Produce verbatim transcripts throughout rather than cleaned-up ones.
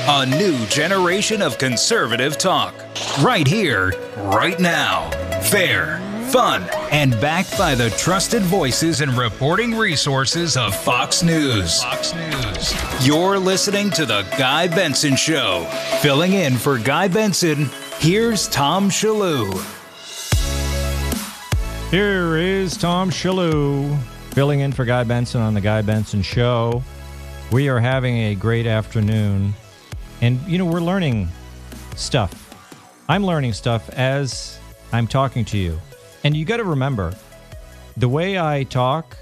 A new generation of conservative talk. Right here, right now. Fair, fun, and backed by the trusted voices and reporting resources of Fox News. Fox News. You're listening to The Guy Benson Show. Filling in for Guy Benson, here's Tom Shillue. Here is Tom Shillue, filling in for Guy Benson on The Guy Benson Show. We are having a great afternoon. And, you know, we're learning stuff. I'm learning stuff as I'm talking to you. And you got to remember, the way I talk,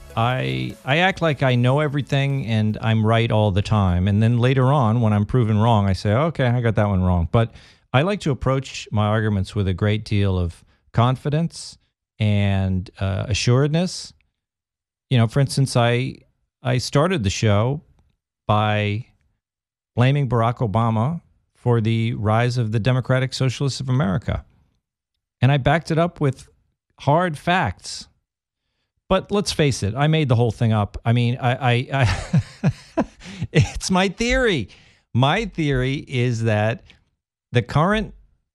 I I act like I know everything and I'm right all the time. And then later on, when I'm proven wrong, I say, okay, I got that one wrong. But I like to approach my arguments with a great deal of confidence and uh, assuredness. You know, for instance, I I started the show by blaming Barack Obama for the rise of the Democratic Socialists of America. And I backed it up with hard facts. But let's face it, I made the whole thing up. I mean, I, I, I it's my theory. My theory is that the current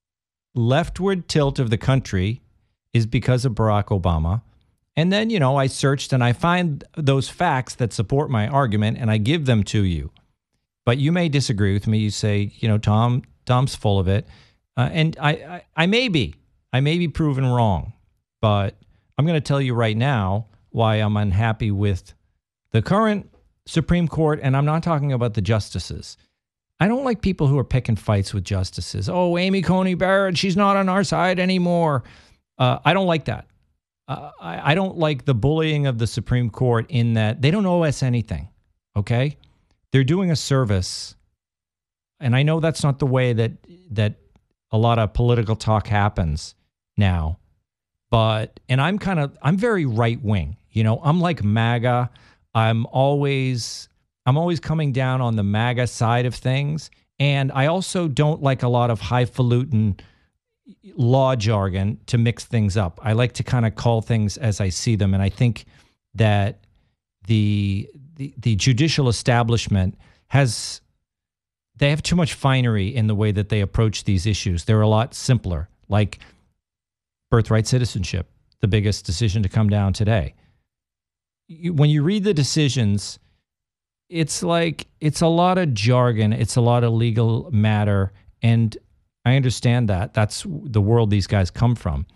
leftward tilt of the country is because of Barack Obama. And then, you know, I searched and I find those facts that support my argument and I give them to you. But you may disagree with me. You say, you know, Tom, Tom's full of it. Uh, and I, I, I may be. I may be proven wrong. But I'm going to tell you right now why I'm unhappy with the current Supreme Court. And I'm not talking about the justices. I don't like people who are picking fights with justices. Oh, Amy Coney Barrett, she's not on our side anymore. Uh, I don't like that. Uh, I, I don't like the bullying of the Supreme Court in that they don't owe us anything. Okay? They're doing a service, and I know that's not the way that that a lot of political talk happens now, but, and I'm kind of, I'm very right-wing, you know, I'm like MAGA. I'm always, I'm always coming down on the MAGA side of things, and I also don't like a lot of highfalutin law jargon to mix things up. I like to kind of call things as I see them, and I think that the The, the judicial establishment has, they have too much finery in the way that they approach these issues. They're a lot simpler, like birthright citizenship, the biggest decision to come down today. You, when you read the decisions, it's like, it's a lot of jargon. It's a lot of legal matter. And I understand that. That's the world these guys come from.